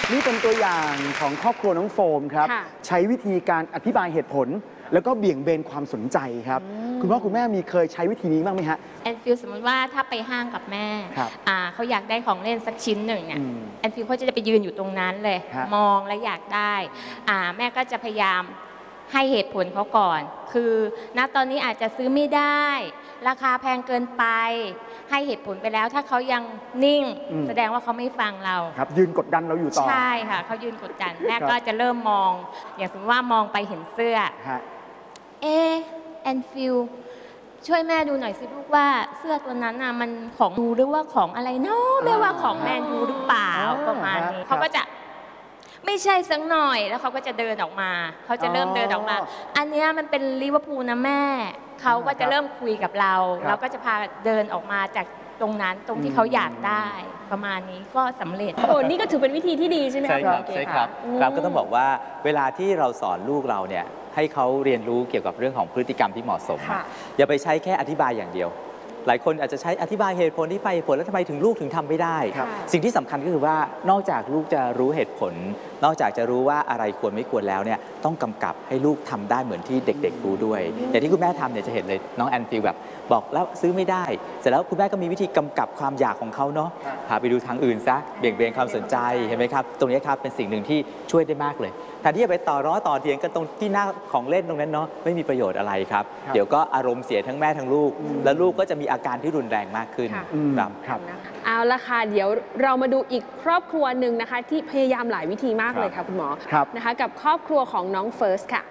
นี่เป็นตัวอย่างของครอบครัวน้องโฟมครับใช้วิธีการอธิบายเหตุผลแล้วก็เบี่ยงเบนความสนใจครับคุณพ่อคุณแม่มีเคยใช้วิธีนี้บ้างไหมฮะแอนฟิลสมมติว่าถ้าไปห้างกับแม่เขาอยากได้ของเล่นสักชิ้นหนึ่งเนี่ยแอนฟิลเขาจะไปยืนอยู่ตรงนั้นเลยมองและอยากได้แม่ก็จะพยายามให้เหตุผลเขาก่อนคือณตอนนี้อาจจะซื้อไม่ได้ราคาแพงเกินไปให้เหตุผลไปแล้วถ้าเขายังนิ่งแสดงว่าเขาไม่ฟังเราครับยืนกดดันเราอยู่ต่อใช่ค่ะเขายืนกดดันแม่ก็จะเริ่มมองอย่างสมมติว่ามองไปเห็นเสื้อแอนฟิลช่วยแม่ดูหน่อยสิลูกว่าเสื้อตัวนั้นน่ะมันของดูหรือว่าของอะไรเนาะแม่ว่าของแมนยูหรือเปล่าประมาณนี้เขาก็จะไม่ใช่สักหน่อยแล้วเขาก็จะเดินออกมาเขาจะเริ่มเดินออกมาอันนี้มันเป็นลิเวอร์พูลนะแม่เขาก็จะเริ่มคุยกับเราแล้วก็จะพาเดินออกมาจากตรงนั้นตรงที่เขาอยากได้ประมาณนี้ก็สำเร็จโอ้นี่ก็ถือเป็นวิธีที่ดีใช่ไหมใช่ครับใช่ครับครับก็ต้องบอกว่าเวลาที่เราสอนลูกเราเนี่ยให้เขาเรียนรู้เกี่ยวกับเรื่องของพฤติกรรมที่เหมาะสมอย่าไปใช้แค่อธิบายอย่างเดียวหลายคนอาจจะใช้อธิบายเหตุผลที่ไปเหตุผลแล้วทำไมถึงลูกถึงทำไม่ได้สิ่งที่สำคัญก็คือว่านอกจากลูกจะรู้เหตุผลนอกจากจะรู้ว่าอะไรควรไม่ควรแล้วเนี่ยต้องกำกับให้ลูกทำได้เหมือนที่เด็กๆรู้ด้วยอย่างที่คุณแม่ทำเนี่ยจะเห็นเลยน้องแอนฟิลแบบบอกแล้วซื้อไม่ได้เสร็จแล้วคุณแม่ก็มีวิธีกำกับความอยากของเขาเนาะพาไปดูทางอื่นซะเบี่ยงเบนความสนใจเห็นไหมครับตรงนี้ครับเป็นสิ่งหนึ่งที่ช่วยได้มากเลยแทนที่จะไปต่อเถียงกันตรงที่หน้าของเล่นตรงนั้นเนาะไม่มีประโยชน์อะไรครับเดี๋ยวก็อารมณ์เสียทั้งแม่ทั้งลูกแล้วลูกก็จะมีอาการที่รุนแรงมากขึ้นครับเอาละค่ะเดี๋ยวเรามาดูอีกครอบครัวหนึ่งนะคะที่พยายามหลายวิธีมากเลยค่ะคุณหมอนะคะกับครอบครัวของน้องเฟิร์สค่ะ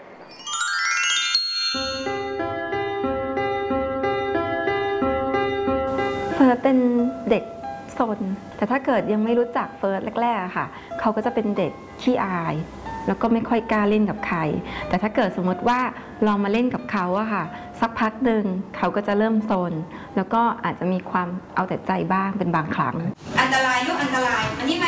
เฟิร์สเป็นเด็กซนแต่ถ้าเกิดยังไม่รู้จักเฟิร์สแรกๆค่ะเขาก็จะเป็นเด็กขี้อายแล้วก็ไม่ค่อยกล้าเล่นกับใครแต่ถ้าเกิดสมมติว่าลองมาเล่นกับเขาอะค่ะสักพักหนึ่งเขาก็จะเริ่มซนแล้วก็อาจจะมีความเอาแต่ใจบ้างเป็นบางครั้งอันตรายลูกอันตรายอันนี้ไหม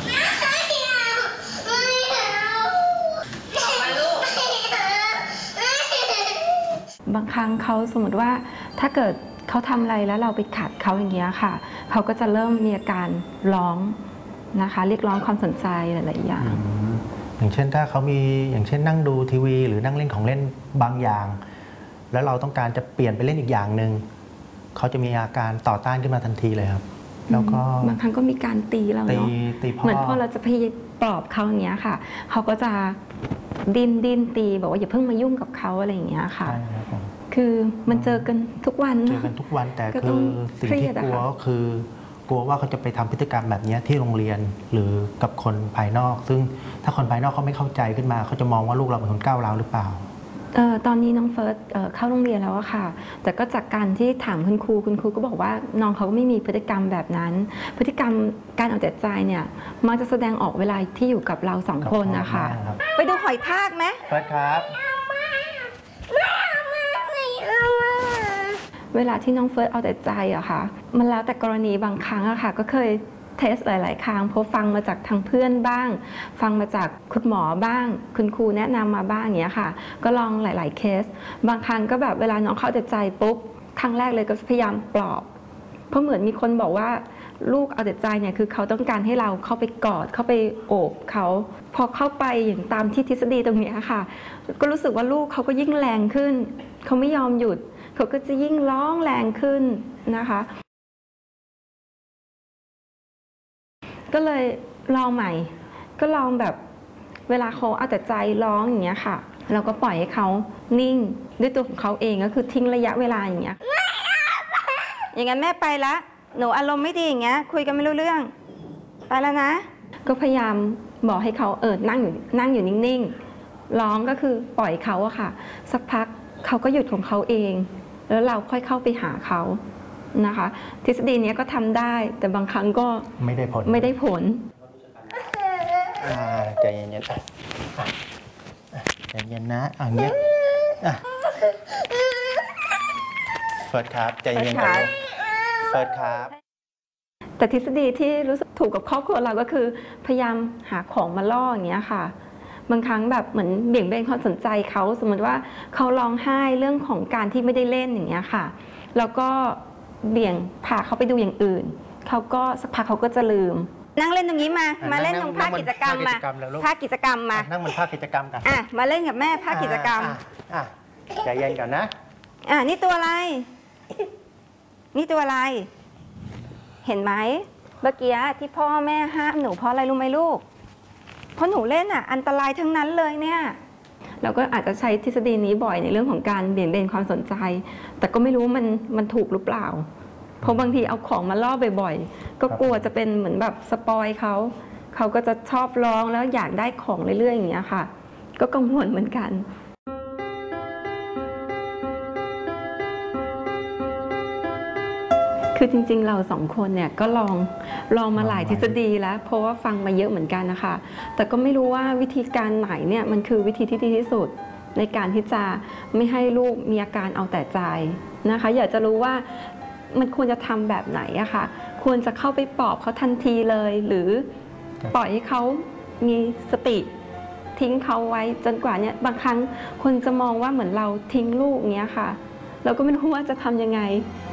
บางครั้งเขาสมมติว่าถ้าเกิดเขาทำอะไรแล้วเราไปขัดเขาอย่างเงี้ยค่ะเขาก็จะเริ่มมีอาการร้องนะคะเรียกร้องความสนใจหลายๆอย่างอย่างเช่นถ้าเขามีอย่างเช่นนั่งดูทีวีหรือนั่งเล่นของเล่นบางอย่างแล้วเราต้องการจะเปลี่ยนไปเล่นอีกอย่างหนึ่งเขาจะมีอาการต่อต้านขึ้นมาทันทีเลยครับแล้วก็บางครั้งก็มีการตีเราเนาะเหมือนพอเราจะพยายามปลอบเขาอย่างเงี้ยค่ะเขาก็จะดิ้นตีบอกว่าอย่าเพิ่งมายุ่งกับเขาอะไรอย่างเงี้ยค่ะคือมันเจอกันทุกวันแต่คือสิ่งที่กลัวก็คือกลัวว่าเขาจะไปทำพฤติกรรมแบบนี้ที่โรงเรียนหรือกับคนภายนอกซึ่งถ้าคนภายนอกเขาไม่เข้าใจขึ้นมาเขาจะมองว่าลูกเราเป็นคนก้าวร้าวหรือเปล่าตอนนี้น้องเฟิร์สเข้าโรงเรียนแล้วอะค่ะแต่ก็จากการที่ถามคุณครูก็บอกว่าน้องเขาก็ไม่มีพฤติกรรมแบบนั้นพฤติกรรมการเอาแต่ใจเนี่ยมักจะแสดงออกเวลาที่อยู่กับเราสองคนนะคะไปดูหอยทากไหมเฟิร์สครับเวลาที่น้องเฟิร์สเอาแต่ใจอะค่ะมันแล้วแต่กรณีบางครั้งอะค่ะก็เคยเทสหลายๆครั้งเพราะฟังมาจากทางเพื่อนบ้างฟังมาจากคุณหมอบ้างคุณครูแนะนำมาบ้างอย่างเงี้ยค่ะก็ลองหลายๆเคสบางครั้งก็แบบเวลาน้องเข้าแต่ใจปุ๊บครั้งแรกเลยก็พยายามปลอบเพราะเหมือนมีคนบอกว่าลูกเอาแต่ใจเนี่ยคือเขาต้องการให้เราเข้าไปกอดเข้าไปโอบเขาพอเข้าไปอย่างตามที่ทฤษฎีตรงนี้ค่ะก็รู้สึกว่าลูกเขาก็ยิ่งแรงขึ้นเขาไม่ยอมหยุดเขาก็จะยิ่งร้องแรงขึ้นนะคะก็เลยลองใหม่ก็ลองแบบเวลาเขาเอาแต่ใจร้องอย่างเงี้ยค่ะเราก็ปล่อยให้เขานิ่งด้วยตัวของเขาเองก็คือทิ้งระยะเวลาอย่างเงี้ยอย่างนั้นแม่ไปละหนูอารมณ์ไม่ดีอย่างเงี้ยคุยกันไม่รู้เรื่องไปแล้วนะก็พยายามบอกให้เขานั่งอยู่นิ่งๆร้องก็คือปล่อยเขาอะค่ะสักพักเขาก็หยุดของเขาเองแล้วเราค่อยเข้าไปหาเขานะคะทฤษฎีนี้ก็ทำได้แต่บางครั้งก็ไม่ได้ผลใจเย็นๆใจเย็นนะเงี้ยเฟิร์สครับใจเย็นๆครับเฟิร์สครับแต่ทฤษฎีที่รู้สึกถูกกับครอบครัวเราก็คือพยายามหาของมาล่ออย่างเงี้ยค่ะบางครั้งแบบเหมือนเบี่ยงเบนความสนใจเขาสมมติว่าเขาร้องไห้เรื่องของการที่ไม่ได้เล่นอย่างเงี้ยค่ะแล้วก็เบี่ยงพาเขาไปดูอย่างอื่นเขาก็สักพักเขาก็จะลืมนั่งเล่นตรงนี้มาเล่นตรงภาคกิจกรรมมาภาคกิจกรรมมานั่งบนภาคกิจกรรมกันมาเล่นกับแม่ภาคกิจกรรมใจเย็นก่อนนะนี่ตัวอะไร นี่ตัวอะไร เห็นไหมเมื่อกี้ที่พ่อแม่ห้ามหนูเพราะอะไรรู้ไหมลูก เพราะหนูเล่นอันตรายทั้งนั้นเลยเนี่ยเราก็อาจจะใช้ทฤษฎีนี้บ่อยในเรื่องของการเบี่ยงเบนความสนใจ แต่ก็ไม่รู้มันถูกหรือเปล่า เพราะบางทีเอาของมาล่อบ่อยๆก็กลัวจะเป็นเหมือนแบบสปอยเขาก็จะชอบร้องแล้วอยากได้ของเรื่อยๆอย่างเงี้ยค่ะ ก็กังวลเหมือนกันคือจริงๆเราสองคนเนี่ยก็ลองมาหลายทฤษฎีแล้วเพราะว่าฟังมาเยอะเหมือนกันนะคะแต่ก็ไม่รู้ว่าวิธีการไหนเนี่ยมันคือวิธีที่ดีที่สุดในการที่จะไม่ให้ลูกมีอาการเอาแต่ใจนะคะอยากจะรู้ว่ามันควรจะทำแบบไหนอะค่ะควรจะเข้าไปปลอบเขาทันทีเลยหรือปล่อยให้เขามีสติทิ้งเขาไว้จนกว่าเนี่ยบางครั้งคนจะมองว่าเหมือนเราทิ้งลูกเงี้ยค่ะเราก็ไม่รู้ว่าจะทำยังไง